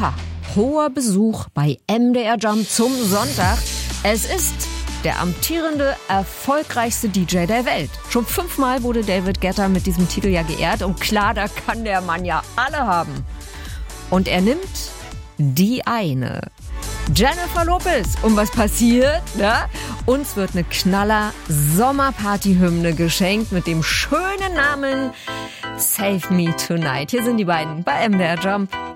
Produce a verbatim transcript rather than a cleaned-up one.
Oha, hoher Besuch bei M D R Jump zum Sonntag. Es ist der amtierende, erfolgreichste D J der Welt. Schon fünfmal wurde David Guetta mit diesem Titel ja geehrt. Und klar, da kann der Mann ja alle haben. Und er nimmt die eine. Jennifer Lopez. Und was passiert? Ja? Uns wird eine knaller Sommerparty-Hymne geschenkt mit dem schönen Namen Save Me Tonight. Hier sind die beiden bei M D R Jump.